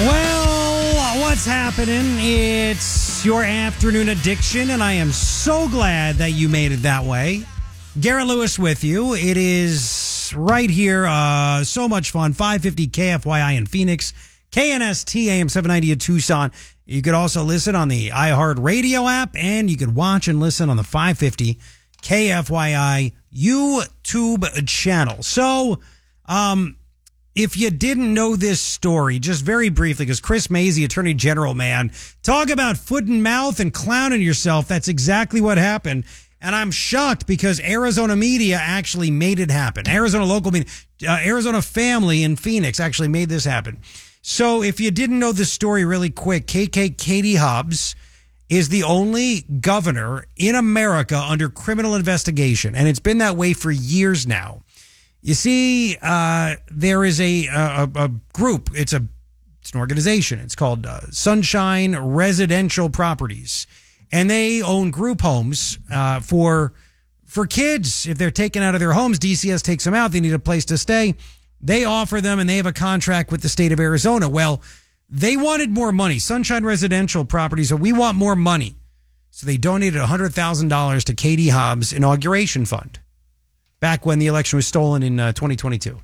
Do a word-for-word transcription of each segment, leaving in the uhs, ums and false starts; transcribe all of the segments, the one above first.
Well, what's happening? It's your afternoon addiction, and I am so glad that you made it that way. Garrett Lewis with you. It is right here. Uh, so much fun. five fifty K F Y I in Phoenix. K N S T A M seven ninety in Tucson. You could also listen on the iHeartRadio app, and you could watch and listen on the five fifty K F Y I YouTube channel. So, um... if you didn't know this story, just very briefly, because Chris Mays, Attorney General, man, talk about foot and mouth and clowning yourself. That's exactly what happened. And I'm shocked because Arizona media actually made it happen. Arizona local media, uh, Arizona Family in Phoenix actually made this happen. So if you didn't know this story really quick, K K Katie Hobbs is the only governor in America under criminal investigation. And it's been that way for years now. You see, uh, there is a, a a group. It's a it's an organization. It's called uh, Sunshine Residential Properties, and they own group homes uh, for for kids. If they're taken out of their homes, D C S takes them out. They need a place to stay. They offer them, and they have a contract with the state of Arizona. Well, they wanted more money. Sunshine Residential Properties, so we want more money. So they donated one hundred thousand dollars to Katie Hobbs' inauguration fund. Back when the election was stolen in uh, twenty twenty-two.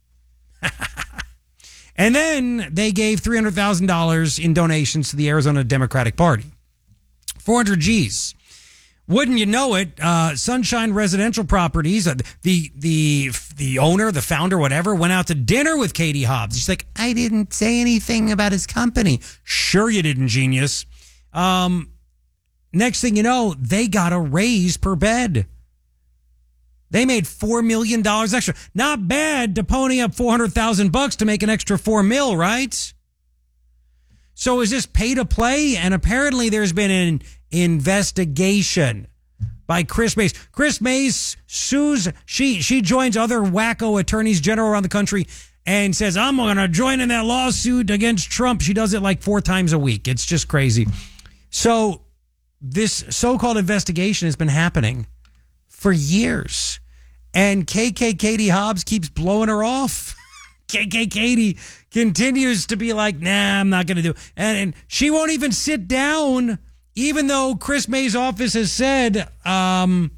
And then they gave three hundred thousand dollars in donations to the Arizona Democratic Party. four hundred G's. Wouldn't you know it, uh, Sunshine Residential Properties, uh, the the the owner, the founder, whatever, went out to dinner with Katie Hobbs. She's like, I didn't say anything about his company. Sure you didn't, genius. Um, next thing you know, they got a raise per bed. They made four million dollars extra. Not bad to pony up four hundred thousand bucks to make an extra four mil, right? So is this pay to play? And apparently there's been an investigation by Chris Mays. Chris Mays sues, she, she joins other wacko attorneys general around the country and says, I'm going to join in that lawsuit against Trump. She does it like four times a week. It's just crazy. So this so-called investigation has been happening for years. And K K Katie Hobbs keeps blowing her off. K K Katie continues to be like, nah, I'm not going to do it. And, and she won't even sit down, even though Chris Mays' office has said, um,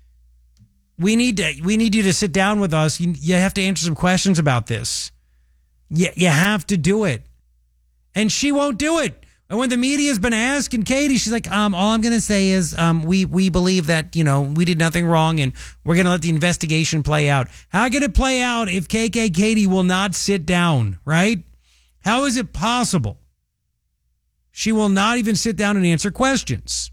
we need to, we need you to sit down with us. You, you have to answer some questions about this. You, you have to do it. And she won't do it. And when the media's been asking Katie, she's like, um, all I'm going to say is um, we we believe that, you know, we did nothing wrong and we're going to let the investigation play out. How can it play out if K K Katie will not sit down, right? How is it possible? She will not even sit down and answer questions.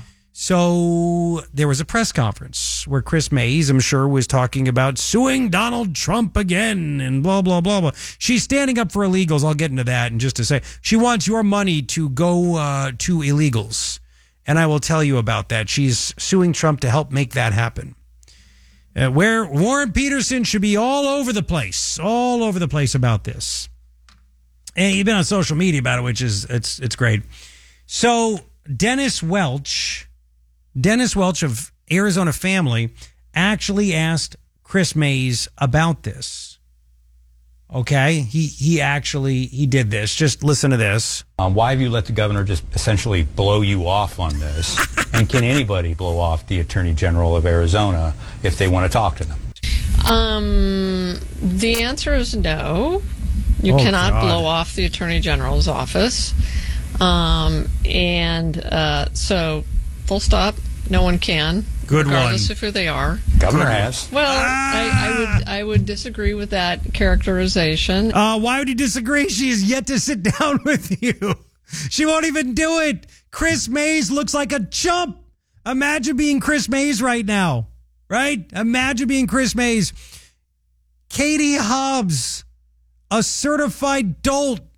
So there was a press conference where Chris Mays, I'm sure, was talking about suing Donald Trump again and blah, blah, blah, blah. She's standing up for illegals. I'll get into that in just a second. She wants your money to go uh, to illegals. And I will tell you about that. She's suing Trump to help make that happen. Uh, where Warren Peterson should be all over the place, all over the place about this. And you've been on social media about it, which is, it's, it's great. So Dennis Welch... Dennis Welch of Arizona Family actually asked Chris Mays about this. Okay, he he actually he did this. Just listen to this. Um, why have you let the governor just essentially blow you off on this? And can anybody blow off the Attorney General of Arizona if they want to talk to them? Um, the answer is no. You oh, cannot God. blow off the Attorney General's office. Um, and uh, so, full stop. No one can. Good regardless one. of who they are. Governor Good has. Well, I, I would I would disagree with that characterization. Uh, why would you disagree? She is yet to sit down with you. She won't even do it. Chris Mays looks like a chump. Imagine being Chris Mays right now, right? Imagine being Chris Mays. Katie Hobbs, a certified dolt.